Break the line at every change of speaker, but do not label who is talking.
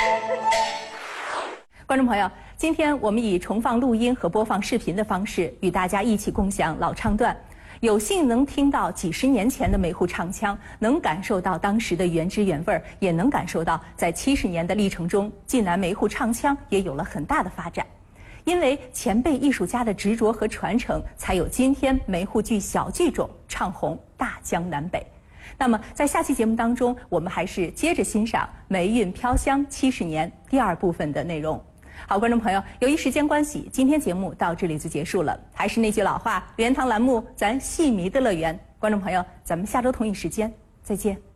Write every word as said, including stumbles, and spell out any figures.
观众朋友，今天我们以重放录音和播放视频的方式，与大家一起共享老唱段。有幸能听到几十年前的梅户唱腔，能感受到当时的原汁原味儿，也能感受到在七十年的历程中，济南梅户唱腔也有了很大的发展。因为前辈艺术家的执着和传承，才有今天梅户剧小剧种唱红大江南北。那么，在下期节目当中，我们还是接着欣赏《梅韵飘香七十年》第二部分的内容。好，观众朋友，由于时间关系，今天节目到这里就结束了。还是那句老话，莲堂栏目，咱戏迷的乐园。观众朋友，咱们下周同一时间再见。